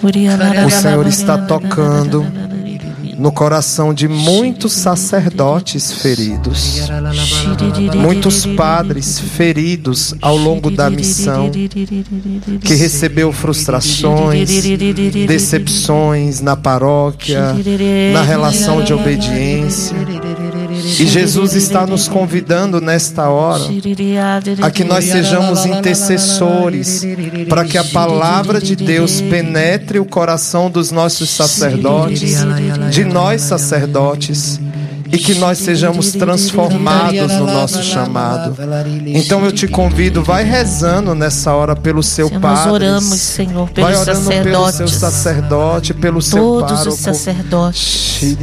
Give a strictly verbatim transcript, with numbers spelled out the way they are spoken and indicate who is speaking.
Speaker 1: O Senhor está tocando no coração de muitos sacerdotes feridos, muitos padres feridos ao longo da missão, que recebeu frustrações, decepções na paróquia, na relação de obediência. E Jesus está nos convidando nesta hora a que nós sejamos intercessores para que a palavra de Deus penetre o coração dos nossos sacerdotes, de nós sacerdotes, e que nós sejamos transformados no nosso chamado. Então eu te convido, vai rezando nessa hora pelo seu
Speaker 2: Senhor,
Speaker 1: padre.
Speaker 2: Nós oramos, Senhor, pelos
Speaker 1: vai orando
Speaker 2: sacerdotes,
Speaker 1: pelo seu sacerdote, pelo seu
Speaker 2: todos
Speaker 1: pároco.
Speaker 2: os sacerdotes.